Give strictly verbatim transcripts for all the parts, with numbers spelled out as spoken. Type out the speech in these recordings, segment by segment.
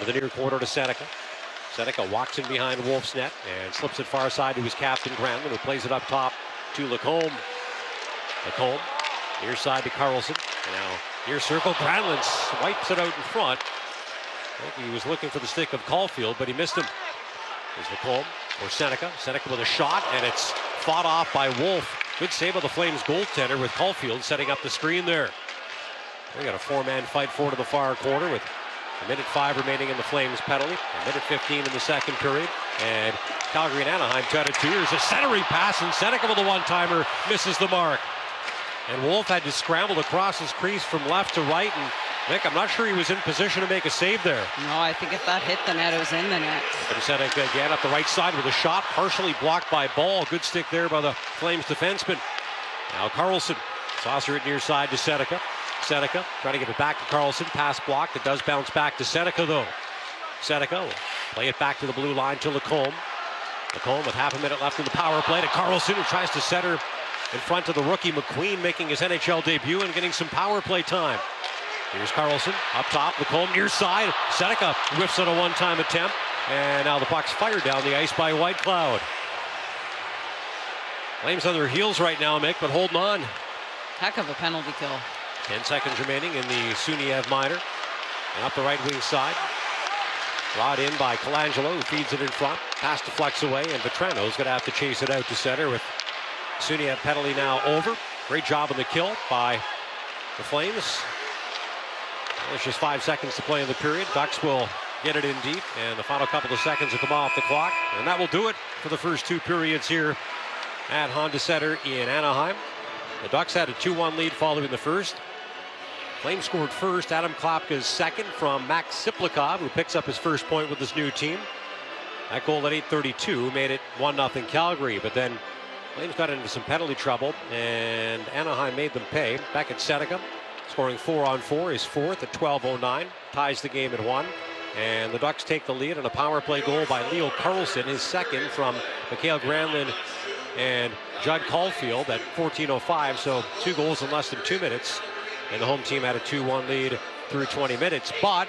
Into the near quarter to Seneca. Seneca walks in behind Wolf's net and slips it far side to his captain, Granlund, who plays it up top to Lacombe. Lacombe, near side to Carlson. And now near circle, Granlund swipes it out in front. I think he was looking for the stick of Caulfield, but he missed him. There's Lacombe or Seneca. Seneca with a shot, and it's fought off by Wolf. Good save of the Flames goaltender with Caulfield setting up the screen there. We got a four-man fight forward to the far corner with a minute five remaining in the Flames penalty. A minute fifteen in the second period. And Calgary and Anaheim tied at two. Here's a centering pass, and Seneca with a one-timer misses the mark. And Wolf had to scramble across his crease from left to right. And Nick, I'm not sure he was in position to make a save there. No, I think if that hit the net, it was in the net. And Seneca again up the right side with a shot, partially blocked by Ball. Good stick there by the Flames defenseman. Now Carlson, saucer it near side to Seneca. Seneca trying to get it back to Carlson. Pass blocked. It does bounce back to Seneca though. Seneca will play it back to the blue line to Lacombe. Lacombe with half a minute left in the power play to Carlson, who tries to center in front of the rookie McQueen, making his N H L debut and getting some power play time. Here's Carlson up top. Lacombe near side. Seneca whiffs on a one-time attempt. And now the puck's fired down the ice by Whitecloud. Flames on their heels right now, Mick, but holding on. Heck of a penalty kill. Ten seconds remaining in the Suniev minor. And up the right wing side. Brought in by Colangelo, who feeds it in front. Pass deflects away, and Vetrano's going to have to chase it out to center with Suniev penalty now over. Great job on the kill by the Flames. There's just five seconds to play in the period. Ducks will get it in deep, and the final couple of seconds will come off the clock. And that will do it for the first two periods here at Honda Center in Anaheim. The Ducks had a two one lead following the first. Flames scored first. Adam Klapka's second from Max Siplikov, who picks up his first point with this new team. That goal at eight thirty-two made it one nothing Calgary, but then Flames got into some penalty trouble, and Anaheim made them pay. Back at Seneca, scoring four on four, his fourth at twelve oh nine, ties the game at one. And the Ducks take the lead on a power play goal by Leo Carlson, his second from Mikael Granlund and Judd Caulfield at fourteen oh five, so two goals in less than two minutes. And the home team had a two one lead through twenty minutes. But,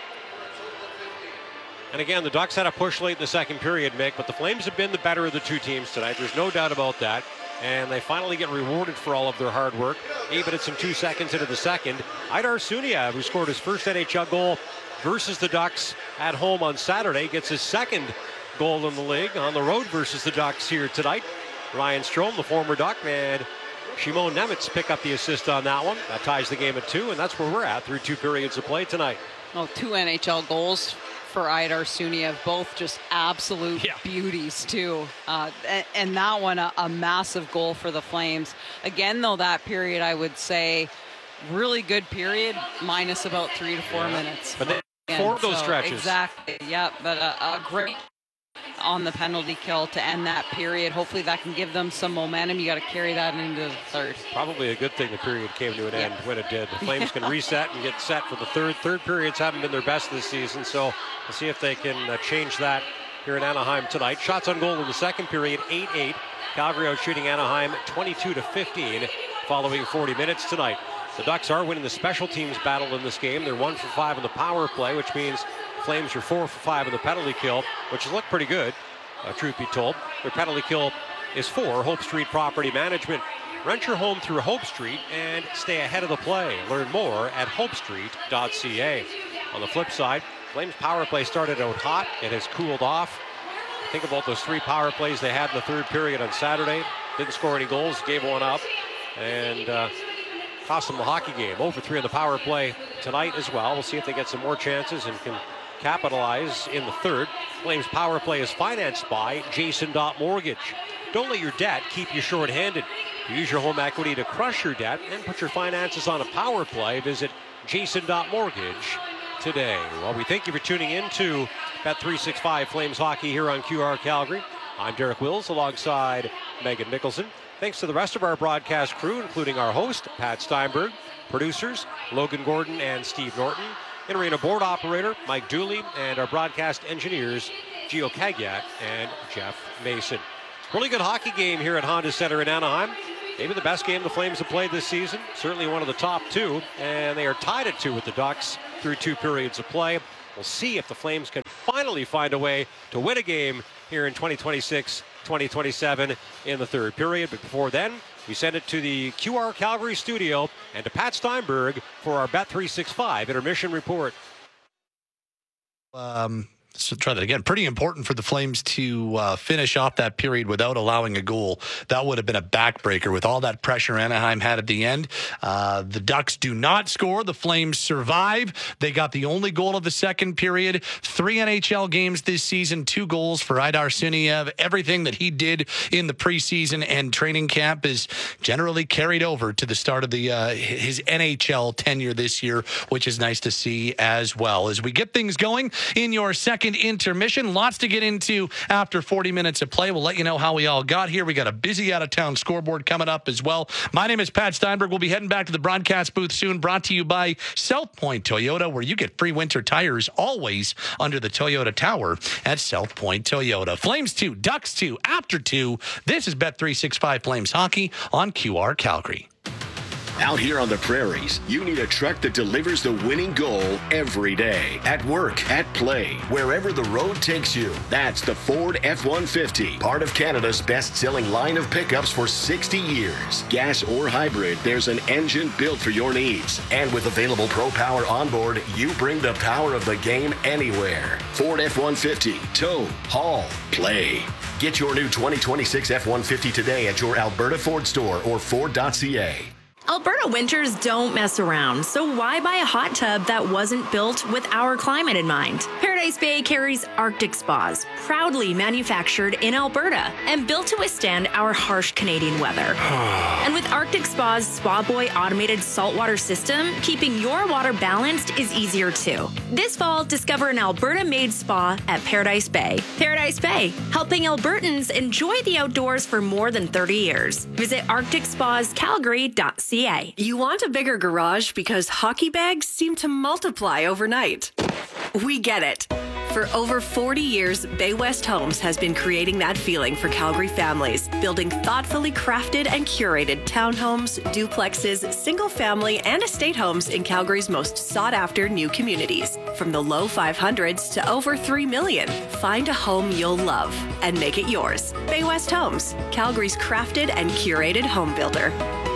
and again, the Ducks had a push late in the second period, Mick, but the Flames have been the better of the two teams tonight. There's no doubt about that. And they finally get rewarded for all of their hard work. Eight minutes and two seconds into the second, Aidar Suniev, who scored his first N H L goal versus the Ducks at home on Saturday, gets his second goal in the league on the road versus the Ducks here tonight. Ryan Strome, the former Duck, and Shimon Nemitz pick up the assist on that one. That ties the game at two, and that's where we're at through two periods of play tonight. Oh, two N H L goals for Aidar Suniev, both just absolute yeah. beauties too. Uh, and, and that one, a, a massive goal for the Flames. Again, though, that period, I would say, really good period, minus about three to four yeah. minutes. But they four of those so, stretches. Exactly, yeah, but a, a great on the penalty kill to end that period. Hopefully that can give them some momentum. You got to carry that into the third. Probably a good thing the period came to an end yeah. when it did. The Flames can reset and get set for the third. Third periods haven't been their best this season, so we'll see if they can uh, change that here in Anaheim tonight. Shots on goal in the second period, eight eight. Calgary out shooting Anaheim twenty-two to fifteen following forty minutes tonight. The Ducks are winning the special teams battle in this game. They're one for five on the power play, which means Flames are four for five in the penalty kill, which has looked pretty good, uh, truth be told. Their penalty kill is for Hope Street Property Management. Rent your home through Hope Street and stay ahead of the play. Learn more at hope street dot c a. On the flip side, Flames power play started out hot. It has cooled off. Think about those three power plays they had in the third period on Saturday. Didn't score any goals, gave one up, and uh, cost them the hockey game. oh for three on the power play tonight as well. We'll see if they get some more chances and can capitalize in the third. Flames power play is financed by Jason Dot Mortgage. Don't let your debt keep you short-handed. Use your home equity to crush your debt and put your finances on a power play. Visit Jason Dot Mortgage today. Well, we thank you for tuning in to Bet three sixty-five Flames Hockey here on Q R Calgary. I'm Derek Wills alongside Megan Nicholson. Thanks to the rest of our broadcast crew, including our host, Pat Steinberg, producers, Logan Gordon and Steve Norton, in-arena board operator, Mike Dooley, and our broadcast engineers, Gio Cagliat and Jeff Mason. Really good hockey game here at Honda Center in Anaheim. Maybe the best game the Flames have played this season. Certainly one of the top two, and they are tied at two with the Ducks through two periods of play. We'll see if the Flames can finally find a way to win a game here in twenty twenty-six twenty twenty-seven in the third period. But before then, we send it to the Q R Calgary studio and to Pat Steinberg for our Bet three sixty-five intermission report. Um, so try that again. Pretty important for the Flames to uh, finish off that period without allowing a goal. That would have been a backbreaker with all that pressure Anaheim had at the end. Uh, the Ducks do not score. The Flames survive. They got the only goal of the second period. Three N H L games this season, two goals for Aidar Suniev. Everything that he did in the preseason and training camp is generally carried over to the start of the uh, his N H L tenure this year, which is nice to see as well. As we get things going in your second intermission, lots to get into after forty minutes of play. We'll let you know how we all got here. We got a busy out-of-town scoreboard coming up as well. My name is Pat Steinberg. We'll be heading back to the broadcast booth soon, brought to you by South Point Toyota, where you get free winter tires always under the Toyota Tower at South Point Toyota. Flames two, Ducks two, after two. This is Bet three sixty-five Flames Hockey on Q R Calgary. Out here on the prairies, you need a truck that delivers the winning goal every day. At work, at play, wherever the road takes you. That's the Ford F one fifty, part of Canada's best-selling line of pickups for sixty years. Gas or hybrid, there's an engine built for your needs. And with available Pro Power onboard, you bring the power of the game anywhere. Ford F one fifty, tow, haul, play. Get your new twenty twenty-six F one fifty today at your Alberta Ford store or Ford dot C A. Alberta winters don't mess around, so why buy a hot tub that wasn't built with our climate in mind? Paradise Bay carries Arctic Spas, proudly manufactured in Alberta and built to withstand our harsh Canadian weather. And with Arctic Spa's Spa Boy automated saltwater system, keeping your water balanced is easier too. This fall, discover an Alberta-made spa at Paradise Bay. Paradise Bay, helping Albertans enjoy the outdoors for more than thirty years. Visit arctic spas calgary dot c a. You want a bigger garage because hockey bags seem to multiply overnight. We get it. For over forty years, Bay West Homes has been creating that feeling for Calgary families, building thoughtfully crafted and curated townhomes, duplexes, single-family, and estate homes in Calgary's most sought-after new communities. From the low five hundreds to over three million, find a home you'll love and make it yours. Bay West Homes, Calgary's crafted and curated home builder.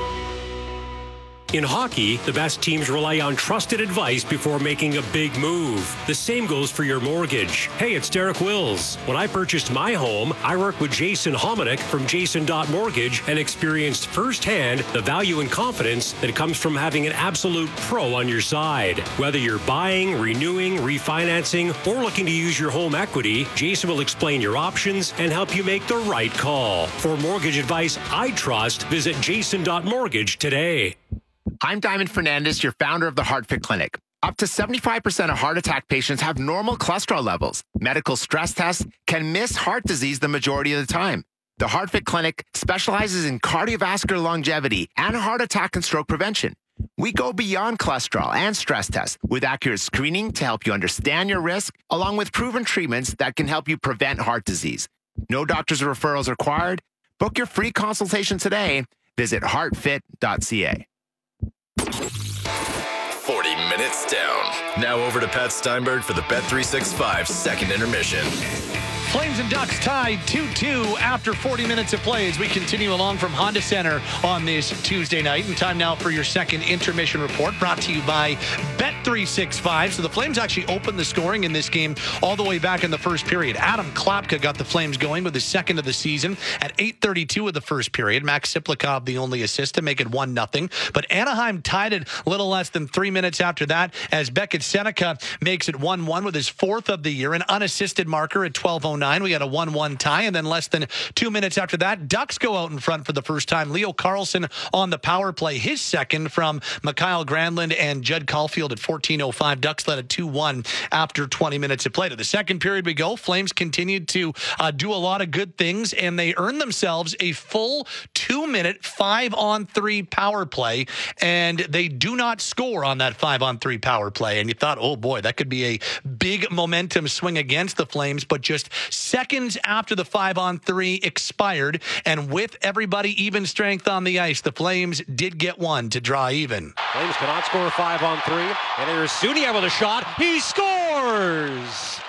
In hockey, the best teams rely on trusted advice before making a big move. The same goes for your mortgage. Hey, it's Derek Wills. When I purchased my home, I worked with Jason Hominick from Jason dot Mortgage and experienced firsthand the value and confidence that comes from having an absolute pro on your side. Whether you're buying, renewing, refinancing, or looking to use your home equity, Jason will explain your options and help you make the right call. For mortgage advice I trust, visit Jason dot Mortgage today. I'm Diamond Fernandez, your founder of the HeartFit Clinic. Up to seventy-five percent of heart attack patients have normal cholesterol levels. Medical stress tests can miss heart disease the majority of the time. The HeartFit Clinic specializes in cardiovascular longevity and heart attack and stroke prevention. We go beyond cholesterol and stress tests with accurate screening to help you understand your risk, along with proven treatments that can help you prevent heart disease. No doctor's referrals required. Book your free consultation today. Visit heart fit dot c a. forty minutes down. Now over to Pat Steinberg for the Bet three sixty-five second intermission. Flames and Ducks tied two two after forty minutes of play as we continue along from Honda Center on this Tuesday night. And time now for your second intermission report, brought to you by Bet three sixty-five. So the Flames actually opened the scoring in this game all the way back in the first period. Adam Klapka got the Flames going with his second of the season at eight thirty-two of the first period. Max Siplikov the only assist to make it one nothing. But Anaheim tied it a little less than three minutes after that as Beckett Seneca makes it one one with his fourth of the year, an unassisted marker at twelve oh nine. We had a one one tie, and then less than two minutes after that, Ducks go out in front for the first time. Leo Carlsson on the power play, his second from Mikhail Granlund and Judd Caulfield at fourteen oh five. Ducks led at two one after twenty minutes of play. To the second period we go. Flames continued to uh, do a lot of good things, and they earned themselves a full two-minute five-on-three power play, and they do not score on that five-on-three power play. And you thought, oh boy, that could be a big momentum swing against the Flames, but just seconds after the five-on-three expired, and with everybody even strength on the ice, the Flames did get one to draw even. Flames cannot score five on three, and there's Suniev with a shot. He scores! scores.